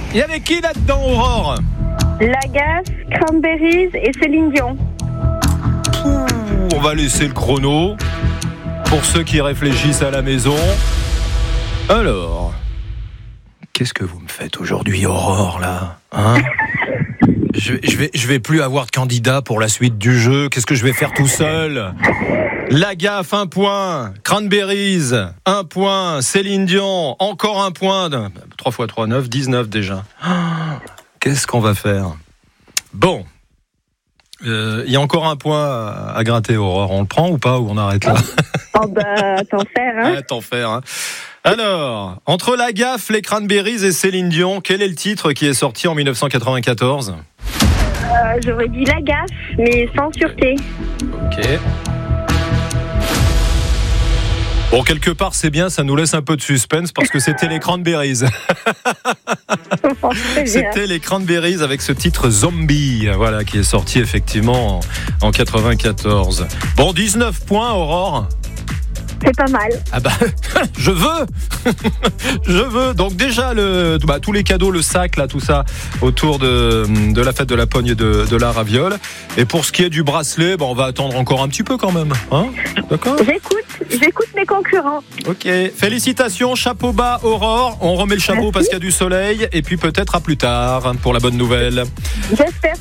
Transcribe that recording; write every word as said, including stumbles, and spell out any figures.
Il y avait qui là-dedans, Aurore? Lagasse, Cranberries et Céline Dion. Pouh, on va laisser le chrono pour ceux qui réfléchissent à la maison. Alors, qu'est-ce que vous me faites aujourd'hui, Aurore, là, hein? je, je, vais, je vais plus avoir de candidat pour la suite du jeu. Qu'est-ce que je vais faire tout seul? La gaffe, un point. Cranberries, un point. Céline Dion, encore un point. trois fois trois, neuf, dix-neuf déjà. Qu'est-ce qu'on va faire? Bon. Il euh, y a encore un point à, à gratter, Aurore. On le prend ou pas, ou on arrête là? Oh bah, t'en faire, hein. Ah, t'en faire, hein. Alors, entre La Gaffe, les Cranberries et Céline Dion, quel est le titre qui est sorti en dix-neuf cent quatre-vingt-quatorze? euh, J'aurais dit Lagasse, mais sans sûreté. Ok. Bon, quelque part, c'est bien, ça nous laisse un peu de suspense parce que c'était les Cranberries. C'était les Cranberries avec ce titre Zombie, voilà, qui est sorti effectivement en, en quatre-vingt-quatorze. Bon, dix-neuf points, Aurore. C'est pas mal. Ah bah, je veux Je veux. Donc déjà, le, bah, tous les cadeaux, le sac, là, tout ça, autour de, de la fête de la pogne et de, de la raviole. Et pour ce qui est du bracelet, bah, on va attendre encore un petit peu quand même. Hein, d'accord ? J'écoute, j'écoute mes concurrents. Ok. Félicitations, chapeau bas, Aurore. On remet le chapeau. Merci. Parce qu'il y a du soleil. Et puis peut-être à plus tard pour la bonne nouvelle. J'espère.